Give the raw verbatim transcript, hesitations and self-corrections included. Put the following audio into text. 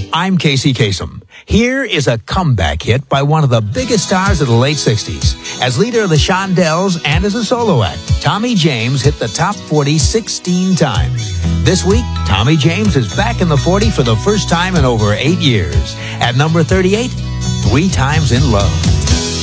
I'm Casey Kasem. Here is a comeback hit by one of the biggest stars of the late sixties. As leader of the Shondells and as a solo act, Tommy James hit the top forty sixteen times. This week, Tommy James is back in the forty for the first time in over eight years. At number thirty-eight, Three Times in Love.